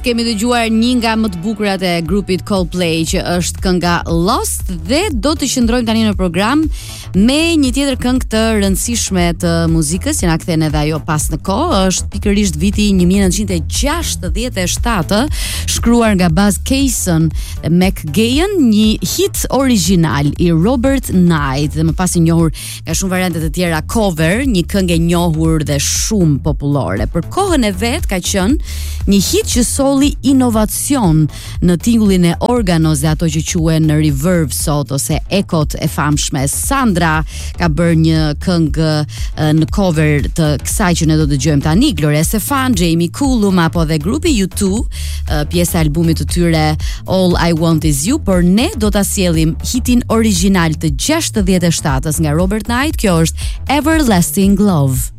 kemi dëgjuar një nga më të bukurat e grupit Coldplay, që është kënga Lost, dhe do të qëndrojmë tani në program me një tjetër këngë të rëndësishme të muzikës, që na kthen edhe ajo pas në kohë. Është pikërisht viti 1967, shkruar nga Buzz Cason dhe Mac Gayen, një hit original i Robert Knight, dhe më pas i njohur nga shumë variante të tjera cover, një këngë e njohur dhe shumë popullore. Për kohën e vet ka qenë një hit që solli inovacion në tingullin e organos dhe ato që quhen reverb sot ose ekot e famshme. Sandra ka bërë një këngë në cover të kësaj që ne do të dëgjojmë tani, Gloria Estefan, Jamie Cullum apo dhe grupi U2, pjesë e albumit të tyre All I Want Is You, por ne do ta sjellim hitin original të 67-s nga Robert Knight. Kjo është Everlasting Love.